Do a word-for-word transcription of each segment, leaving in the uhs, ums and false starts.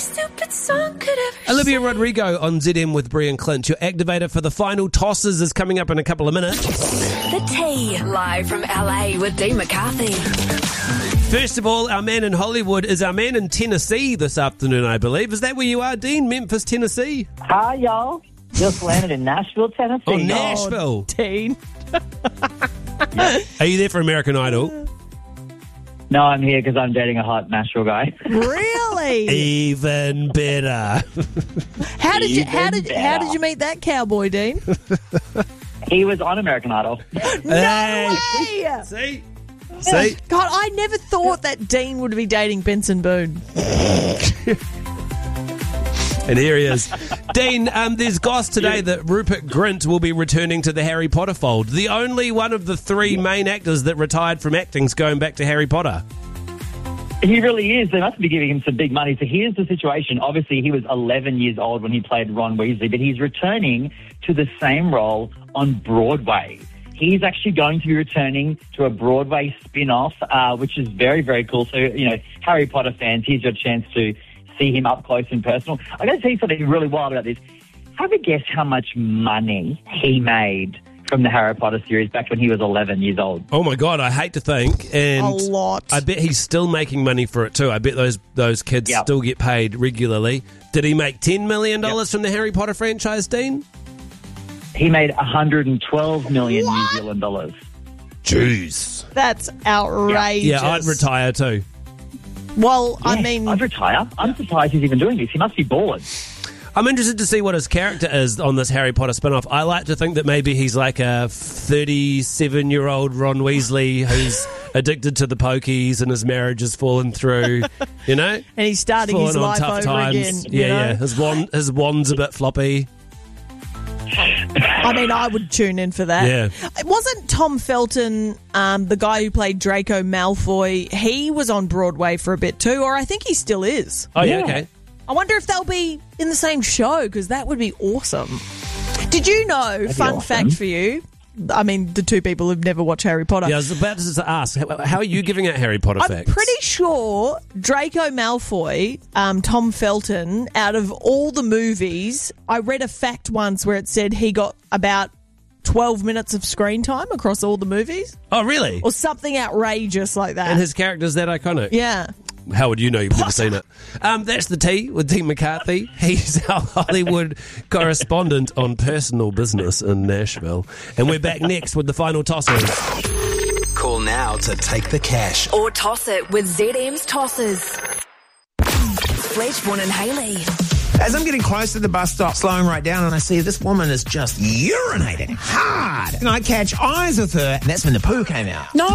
stupid song could ever Olivia say. Rodrigo on Z M with Brie and Clint. Your activator for the final tosses is coming up in a couple of minutes. The Tea, live from L A with Dean McCarthy. First of all, our man in Hollywood is our man in Tennessee this afternoon, I believe. Is that where you are, Dean? Memphis, Tennessee? Hi, y'all. Just landed in Nashville, Tennessee. Oh, Nashville. Dean. Are you there for American Idol? No, I'm here because I'm dating a hot Nashville guy. Really? Even better. How did you Even how did how better. did you meet that cowboy, Dean? He was on American Idol. Hey. Hey! See? See? God, I never thought that Dean would be dating Benson Boone. And here he is. Dean, um, there's goss today that Rupert Grint will be returning to the Harry Potter fold. The only one of the three main actors that retired from acting's going back to Harry Potter. He really is. They must be giving him some big money. So here's the situation. Obviously, he was eleven years old when he played Ron Weasley, but he's returning to the same role on Broadway. He's actually going to be returning to a Broadway spin-off, uh, which is very, very cool. So, you know, Harry Potter fans, here's your chance to see him up close and personal. I got to tell you something really wild about this. Have a guess how much money he made from the Harry Potter series back when he was eleven years old. Oh my God, I hate to think. And A lot. I bet he's still making money for it too. I bet those those kids Yep. still get paid regularly. Did he make ten million dollars Yep. from the Harry Potter franchise, Dean? He made one hundred twelve million New Zealand dollars. Jeez. That's outrageous. Yeah, I'd retire too. Well, I Yeah, mean, I'd retire. I'm surprised he's even doing this. He must be bored. I'm interested to see what his character is on this Harry Potter spin-off. I like to think that maybe he's like a thirty-seven-year-old Ron Weasley who's addicted to the pokies and his marriage has fallen through, you know? and he's starting Fallen his on life tough over times. again. Yeah, you know? yeah. His, wand, his wand's a bit floppy. I mean, I would tune in for that. Yeah. It wasn't Tom Felton, um, the guy who played Draco Malfoy. He was on Broadway for a bit too, or I think he still is. Oh, yeah, Yeah. okay. I wonder if they'll be in the same show, because that would be awesome. Did you know, be fun awesome. fact for you, I mean, the two people who've never watched Harry Potter. Yeah, I was about to ask, how, how are you giving out Harry Potter I'm facts? pretty sure Draco Malfoy, um, Tom Felton, out of all the movies, I read a fact once where it said he got about twelve minutes of screen time across all the movies, Oh, really? or something outrageous like that. And his character's that iconic? yeah. How would you know? You've never seen it. Um, that's the tea with Dean McCarthy. He's our Hollywood correspondent on personal business in Nashville. And we're back next with the final tossers. Call now to take the cash. Or toss it with Z M's Tossers. Fletchborn and Haley. As I'm getting close to the bus stop, slowing right down, and I see this woman is just urinating hard. And I catch eyes with her, and that's when the poo came out. No.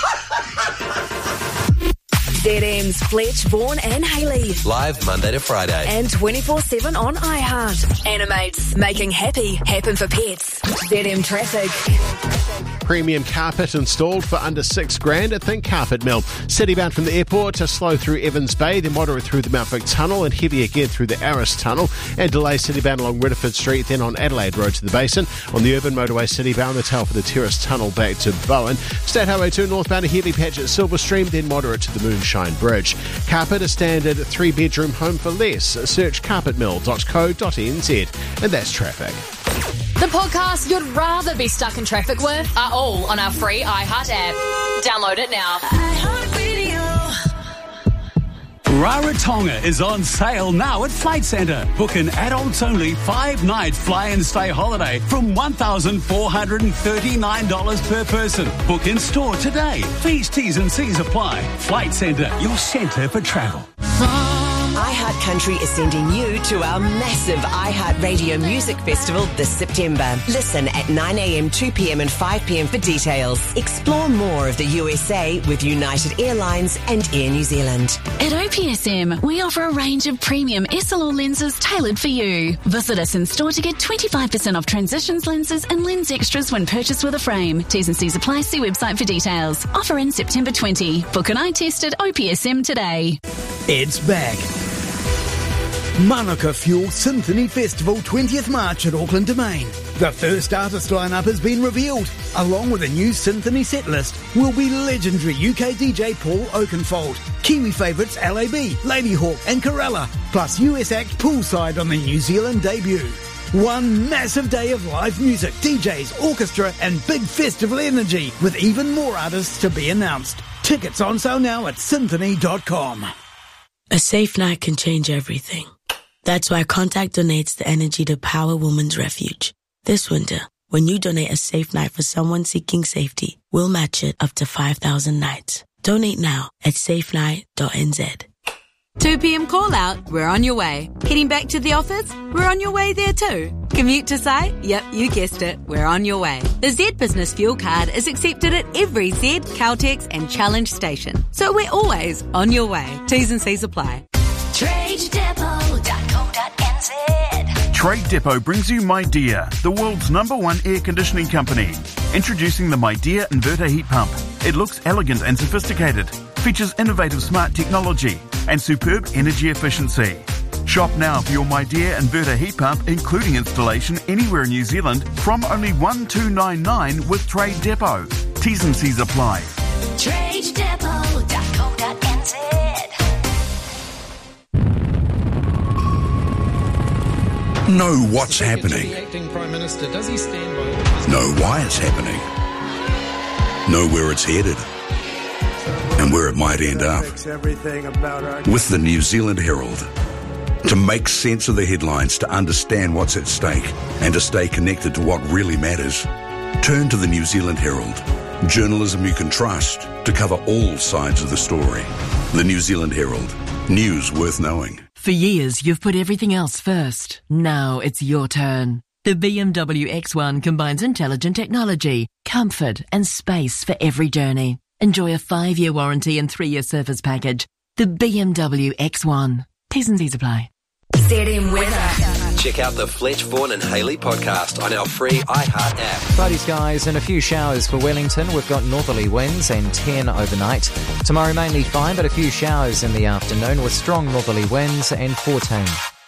Z M's Fletch, Vaughan and Haley. Live Monday to Friday. And twenty-four seven on iHeart. Animates, making happy happen for pets. Z M Traffic. Premium carpet installed for under six grand at Think Carpet Mill. Citybound from the airport to slow through Evans Bay, then moderate through the Mount Vic Tunnel and heavy again through the Aris Tunnel, and delay citybound along Ridderford Street, then on Adelaide Road to the Basin. On the urban motorway citybound, the tail for the Terrace Tunnel back to Bowen. State Highway two northbound, a heavy patch at Silverstream, then moderate to the Moonshine Bridge. Carpet, a standard three-bedroom home for less. Search carpet mill dot co dot n z. And that's traffic. The podcasts you'd rather be stuck in traffic with are all on our free iHeart app. Download it now. Rarotonga is on sale now at Flight Centre. Book an adults-only five-night fly-and-stay holiday from one thousand four hundred thirty-nine dollars per person. Book in store today. Fees, T's and C's apply. Flight Centre, your centre for travel. iHeart Country is sending you to our massive iHeart Radio Music Festival this September. Listen at nine a.m, two p.m. and five p.m. for details. Explore more of the U S A with United Airlines and Air New Zealand. At O P S M, we offer a range of premium S L R lenses tailored for you. Visit us in store to get twenty-five percent off transitions lenses and lens extras when purchased with a frame. T's and C's apply. See website for details. Offer in September twentieth. Book an eye test at O P S M today. It's back. Manuka Fuel Symphony Festival, twentieth March at Auckland Domain. The first artist lineup has been revealed. Along with a new symphony set list will be legendary U K D J Paul Oakenfold, Kiwi favourites L A B, Ladyhawke and Corella, plus U S act Poolside on the New Zealand debut. One massive day of live music, D Js, orchestra and big festival energy, with even more artists to be announced. Tickets on sale now at symphony dot com. A safe night can change everything. That's why Contact donates the energy to Power Women's Refuge. This winter, when you donate a safe night for someone seeking safety, we'll match it up to five thousand nights. Donate now at safe night dot n z. two p.m. call out, we're on your way. Heading back to the office, we're on your way there too. Commute to site? Yep, you guessed it, we're on your way. The Z Business Fuel Card is accepted at every Z, Caltex and Challenge station. So we're always on your way. T's and C's apply. trade depot dot co dot n z. Trade Depot brings you MyDear, the world's number one air conditioning company. Introducing the MyDear Inverter Heat Pump. It looks elegant and sophisticated, features innovative smart technology and superb energy efficiency. Shop now for your MyDear Inverter Heat Pump, including installation anywhere in New Zealand, from only one two nine nine with Trade Depot. T's and C's apply. trade depot dot co dot n z. Know what's happening. Acting Prime Minister, does he stand by? Know why it's happening. Know where it's headed. And where it might end up. With the New Zealand Herald. To make sense of the headlines, to understand what's at stake, and to stay connected to what really matters, turn to the New Zealand Herald. Journalism you can trust to cover all sides of the story. The New Zealand Herald. News worth knowing. For years, you've put everything else first. Now it's your turn. The B M W X one combines intelligent technology, comfort and space for every journey. Enjoy a five-year warranty and three-year service package. The B M W X one. T's and C's apply. Z M weather. Check out the Fletch, Vaughan and Haley podcast on our free iHeart app. Cloudy skies and a few showers for Wellington. We've got northerly winds and ten overnight. Tomorrow mainly fine, but a few showers in the afternoon with strong northerly winds and fourteen.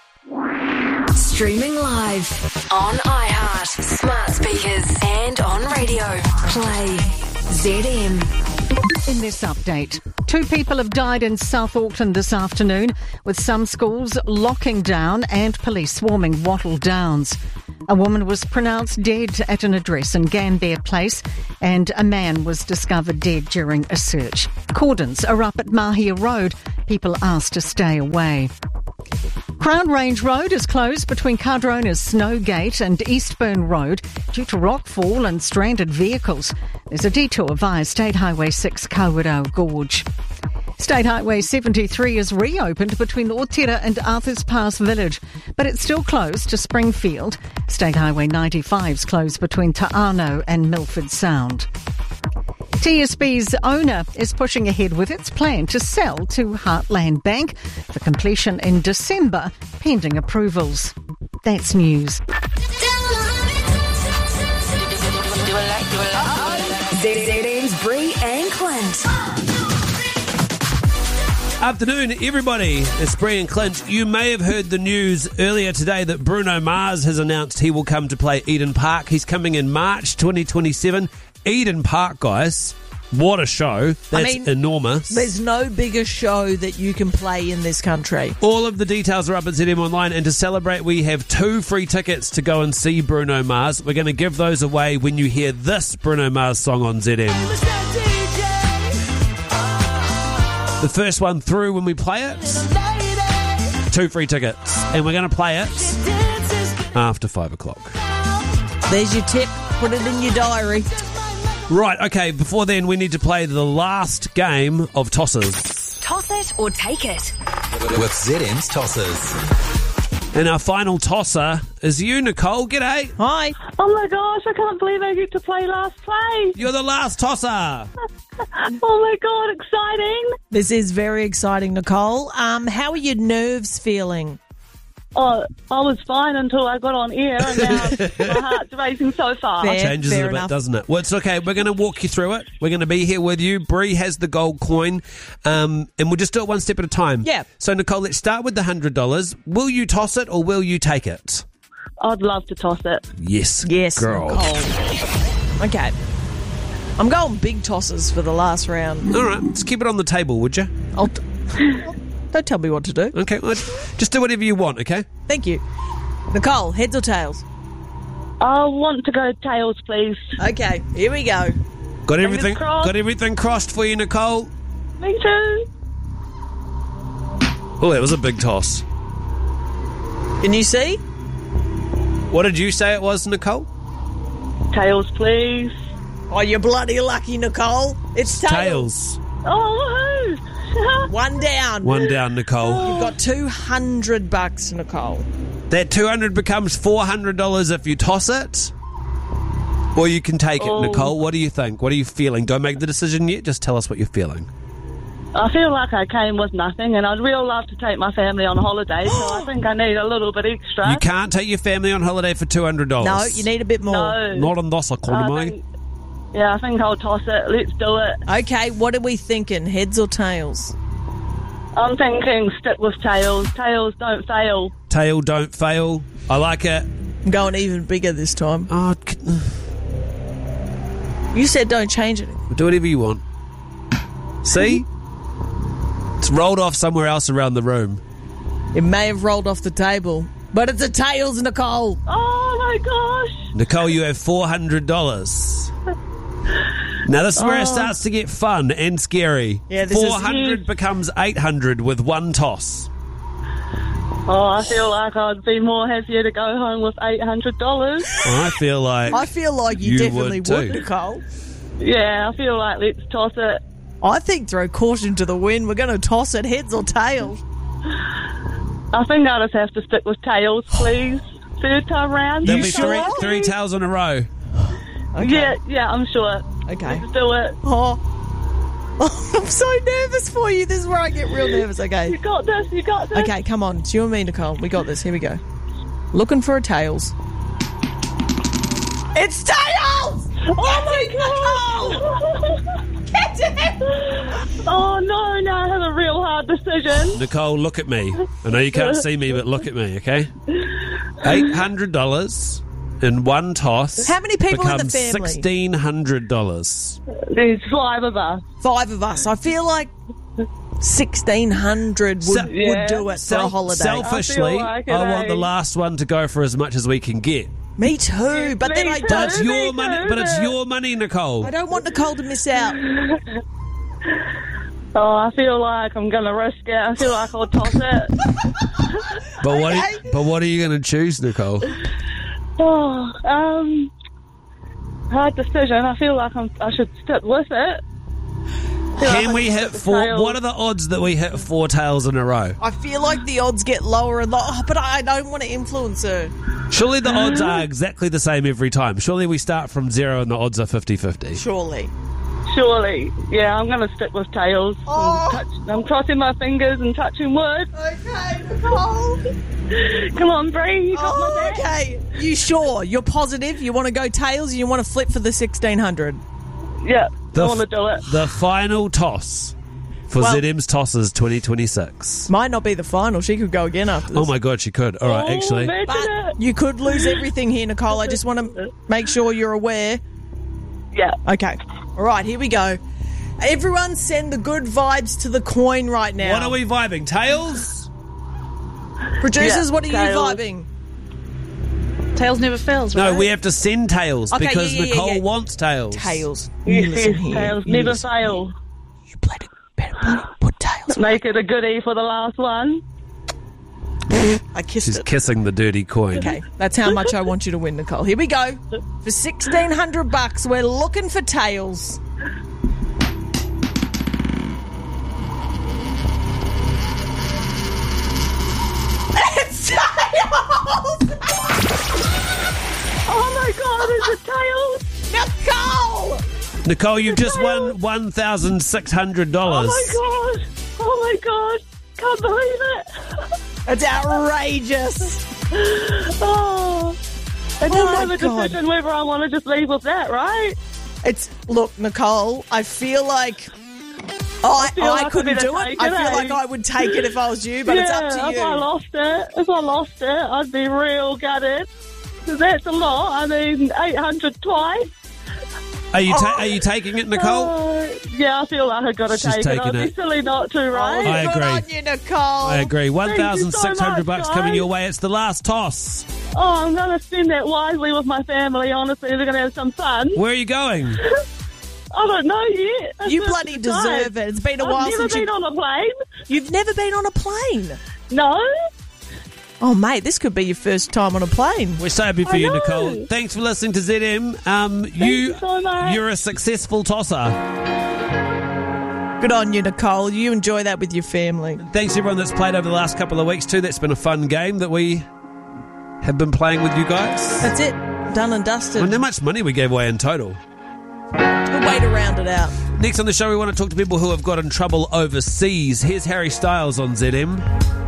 Streaming live on iHeart, smart speakers and on radio. Play Z M. In this update, two people have died in South Auckland this afternoon, with some schools locking down and police swarming Wattle Downs. A woman was pronounced dead at an address in Gambier Place, and a man was discovered dead during a search. Cordons are up at Mahia Road. People asked to stay away. Crown Range Road is closed between Cardrona's Snowgate and Eastburn Road due to rockfall and stranded vehicles. There's a detour via State Highway six Kawerau Gorge. State Highway seventy-three is reopened between Otira and Arthur's Pass Village, but it's still closed to Springfield. State Highway ninety-five is closed between Ta'ano and Milford Sound. T S B's owner is pushing ahead with its plan to sell to Heartland Bank for completion in December, pending approvals. That's news. Z M's Bree and Clint. Afternoon, everybody. It's Bree and Clint. You may have heard the news earlier today that Bruno Mars has announced he will come to play Eden Park. He's coming in March twenty twenty-seven. Eden Park, guys. What a show. That's I mean, enormous. There's no bigger show that you can play in this country. All of the details are up at Z M Online, and to celebrate, we have two free tickets to go and see Bruno Mars. We're going to give those away when you hear this Bruno Mars song on Z M. The first one through when we play it, two free tickets, and we're going to play it after five o'clock. There's your tip. Put it in your diary. Right, okay, before then we need to play the last game of Tossers. Toss it or take it. With Z M's Tossers. And our final tosser is you, Nicole. G'day. Hi. Oh my gosh, I can't believe I get to play last place. You're the last tosser. Oh my God, exciting. This is very exciting, Nicole. Um, how are your nerves feeling? Oh, I was fine until I got on air, and now my heart's racing so fast. It changes it a bit, enough. doesn't it? Well, it's okay. We're going to walk you through it. We're going to be here with you. Bree has the gold coin, um, and we'll just do it one step at a time. Yeah. So, Nicole, let's start with the one hundred dollars. Will you toss it or will you take it? I'd love to toss it. Yes, Yes, girl. Nicole. Okay. I'm going big tosses for the last round. All right, let's keep it on the table, would you? I'll t- Don't tell me what to do. Okay, well, just do whatever you want, okay? Thank you. Nicole, heads or tails? I want to go tails, please. Okay, here we go. Got everything crossed. got everything crossed for you, Nicole? Me too. Oh, that was a big toss. Can you see? What did you say it was, Nicole? Tails, please. Oh, you're bloody lucky, Nicole. It's tails. Tails. Oh, woohoo. One down. One down, Nicole. You've got two hundred bucks, Nicole. That two hundred becomes four hundred dollars if you toss it. Or you can take it, Oh. Nicole. What do you think? What are you feeling? Don't make the decision yet. Just tell us what you're feeling. I feel like I came with nothing, and I'd real love to take my family on holiday, so I think I need a little bit extra. You can't take your family on holiday for two hundred dollars. No, you need a bit more. No. Not in this I economy. think- yeah, I think I'll toss it. Let's do it. Okay, what are we thinking? Heads or tails? I'm thinking stick with tails. Tails don't fail. Tail don't fail. I like it. I'm going even bigger this time. Oh, You said don't change it. do whatever you want. See? It's rolled off somewhere else around the room. It may have rolled off the table, but it's a tails, Nicole. Oh my gosh. Nicole, you have four hundred dollars. Now this is where Oh. it starts to get fun and scary. Yeah, this is four hundred huge. becomes eight hundred with one toss. Oh, I feel like I'd be more happier to go home with eight hundred dollars. I feel like I feel like you, you definitely would would, too. Nicole. Yeah, I feel like let's toss it. I think throw caution to the wind. We're going to toss it heads or tails. I think I just have to stick with tails, please. Third time round. There'll You be sure? three, three tails in a row. Yeah, yeah, I'm sure. Okay. Let's do it. Oh. I'm so nervous for you. This is where I get real nervous. Okay. You got this, you got this. Okay, come on. It's you and me, Nicole. We got this. Here we go. Looking for a tails. It's tails! Oh my god! Get it! Oh no, now I have a real hard decision. Nicole, look at me. I know you can't see me, but look at me, okay? eight hundred dollars in one toss. How many people in the becomes family? sixteen hundred dollars. There's five of us. Five of us. I feel like sixteen hundred would, Se- would Yeah. do it for a Self- holiday. Selfishly, I I, feel like it, want eh? the last one to go for as much as we can get. Me too, but then Me I too. But it's don't. your me money. too, But it's but- your money, Nicole. I don't want Nicole to miss out. Oh, I feel like I'm gonna risk it. I feel like I'll toss it. But what? Are, but what are you going to choose, Nicole? Oh, um, hard decision. I feel like I'm, I should stick with it. Feel like Can I we should hit stick with four? tails. What are the odds that we hit four tails in a row? I feel like the odds get lower and lower, oh, but I don't want to influence her. Surely the odds are exactly the same every time. Surely we start from zero and the odds are fifty-fifty. Surely. Surely, yeah, I'm gonna stick with tails. Oh. I'm, touch, I'm crossing my fingers and touching wood. Okay, Nicole. Come on, Bree, you got Oh, my back. okay. You sure? You're positive? You want to go tails and you want to flip for the sixteen hundred? Yeah, The I want to do it. The final toss for Well- Z M's Tosses twenty twenty-six. Might not be the final. She could go again after this. Oh my god, she could. All right, Oh, actually. imagine But it. you could lose everything here, Nicole. I just want to make sure you're aware. Yeah. Okay. All right, here we go. Everyone send the good vibes to the coin right now. What are we vibing? Tails? Producers, Yeah, what are tails. you vibing? Tails never fails, right? No, we have to send tails Okay, because yeah, yeah, Nicole yeah. wants tails. Tails. Yes, You listen yes, here. tails You never listen fail. here. You played it better. Bloody put tails. Make it a goodie for the last one. I kissed She's it. kissing the dirty coin. Okay, that's how much I want you to win, Nicole. Here we go. For sixteen hundred bucks, we're looking for tails. It's tails! Oh my god, it's a tail! Nicole! Nicole, you've just won one thousand six hundred dollars. Oh my god! Oh my god! Can't believe it! It's outrageous. Oh, I Oh don't my have a God. decision whether I want to just leave with that, right? It's look, Nicole. I feel like oh, I, feel I like I'd couldn't better do it. take I it, feel eh? like I would take it if I was you, but yeah, it's up to if I you. lost it, if I lost it, I'd be real gutted. That's a lot. I mean, eight hundred twice. Are you ta- are you taking it, Nicole? Uh, yeah, I feel like I've got to She's take taking it. I'd it. be silly not to, right? I Good agree. on you, Nicole. I agree. One Thank you thousand six hundred so bucks much, coming guys. your way. It's the last toss. Oh, I'm going to spend that wisely with my family, honestly. We're going to have some fun. Where are you going? I don't know yet. That's You just bloody the deserve time. it. It's been a I've while never since been you- on a plane. You've never been on a plane? No. Oh, mate, this could be your first time on a plane. We're so happy for I you, know. Nicole. Thanks for listening to Z M. Um, you, you so much. You're a successful tosser. Good on you, Nicole. You enjoy that with your family. Thanks everyone that's played over the last couple of weeks too. That's been a fun game that we have been playing with you guys. That's it. Done and I dusted. wonder how much money we gave away in total. Good way to round it out. Next on the show, we want to talk to people who have got in trouble overseas. Here's Harry Styles on Z M.